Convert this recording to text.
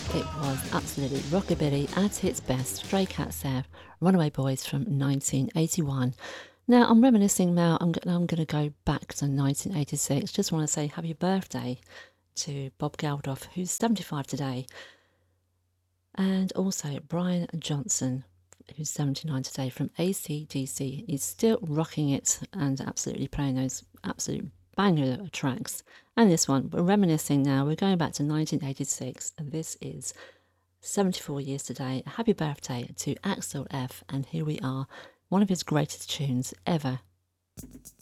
It was absolutely rockabilly at its best. Stray Cats there, Runaway Boys from 1981. Now, I'm reminiscing now. I'm going to go back to 1986. Just want to say happy birthday to Bob Geldof, who's 75 today, and also Brian Johnson, who's 79 today from AC/DC. He's still rocking it and absolutely playing those absolute banger tracks. And this one, we're reminiscing now. We're going back to 1986, and this is 74 years today. Happy birthday to Axel F. And here we are, one of his greatest tunes ever.